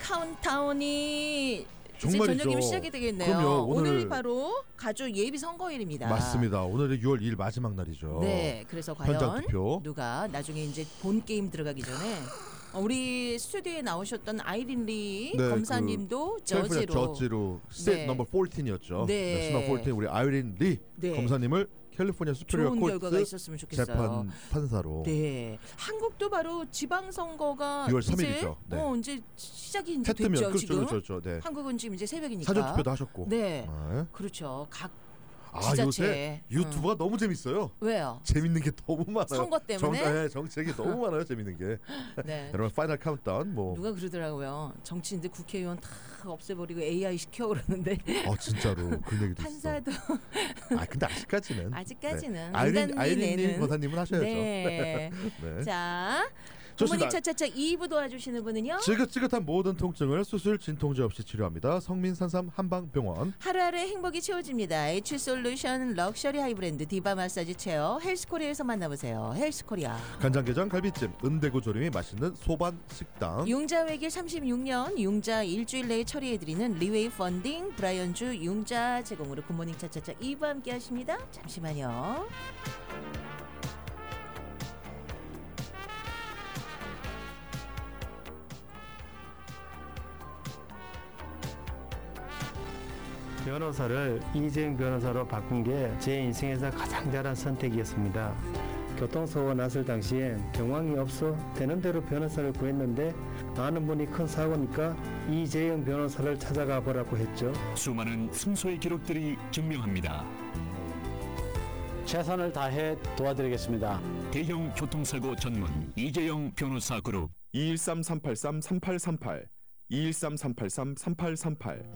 카운트다운이 이제 정말이죠. 저녁이면 시작이 되겠네요. 그럼요. 오늘이 바로 가족 예비 선거일입니다. 맞습니다. 오늘이 6월 2일 마지막 날이죠. 네, 그래서 현장 과연 투표. 누가 나중에 이제 본 게임 들어가기 전에 우리 스튜디오에 나오셨던 아이린 리 네, 검사님도 저지로 저지로 스테이트 네. 넘버 14였죠. 네. 내셔널 14 우리 아이린 리 네. 검사님을 캘리포니아 수페리어 좋은 결과가 코트 있었으면 좋겠어요. 재판 판사로. 네, 한국도 바로 지방선거가 6월 이제 3일이죠. 네. 이제 시작이 이제 했으면 됐죠. 지금 그렇죠. 네. 한국은 지금 이제 새벽이니까. 사전 투표도 하셨고. 네, 네. 그렇죠. 각 요새 지자체. 유튜브가 너무 재밌어요. 왜요? 재밌는 게 너무 많아요. 선거 때문에? 정책이 너무 많아요. 재밌는 게. 네. 여러분 파이널 카운트다운 뭐. 누가 그러더라고요. 정치인들 국회의원 다 없애버리고 AI 시켜 그러는데. 진짜로 그 얘기도 판사도 있어. 근데 아직까지는. 아직까지는 네. 아이린 내는. 검사님은 하셔야죠. 네. 네. 자, 좋습니다. 부모님 차차차 2부 도와주시는 분은요. 지긋지긋한 모든 통증을 수술 진통제 없이 치료합니다. 성민산삼 한방병원. 하루하루의 행복이 채워집니다. H솔루션 럭셔리 하이브랜드 디바 마사지 체어 헬스코리아에서 만나보세요. 헬스코리아. 간장게장 갈비찜 은대구 조림이 맛있는 소반 식당. 융자 외길 36년 융자 일주일 내에 처리해드리는 리웨이 펀딩 브라이언주 융자 제공으로 굿모닝 차차차 2부 함께 하십니다. 잠시만요. 변호사를 이재용 변호사로 바꾼 게 제 인생에서 가장 잘한 선택이었습니다. 교통사고가 났을 당시엔 경황이 없어 되는 대로 변호사를 구했는데 아는 분이 큰 사고니까 이재용 변호사를 찾아가 보라고 했죠. 수많은 승소의 기록들이 증명합니다. 최선을 다해 도와드리겠습니다. 대형 교통사고 전문 이재용 변호사 그룹 213-383-3838 213-383-3838